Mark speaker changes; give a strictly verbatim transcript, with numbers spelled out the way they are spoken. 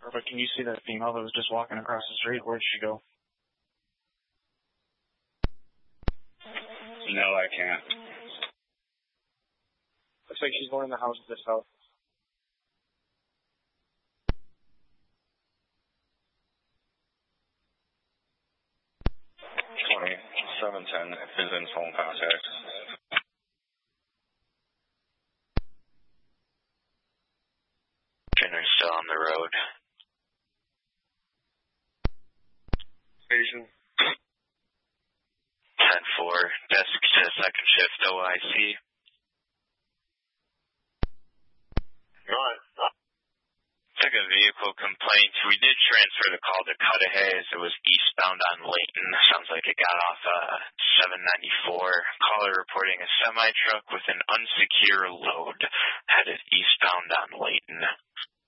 Speaker 1: but can you see that female that was just walking across the street? Where'd she go?
Speaker 2: No, I can't.
Speaker 1: Looks like she's going in the house at this house.
Speaker 2: twenty-seven ten is in phone contact.
Speaker 3: Jenner's still on the road.
Speaker 2: Station.
Speaker 3: ten four, desk to second shift O I C.
Speaker 2: Right.
Speaker 3: Took a vehicle complaint. We did transfer the call to Cudahy as it was eastbound on Layton. Sounds like it got off uh, seven ninety-four. Caller reporting a semi-truck with an unsecure load headed eastbound on Layton.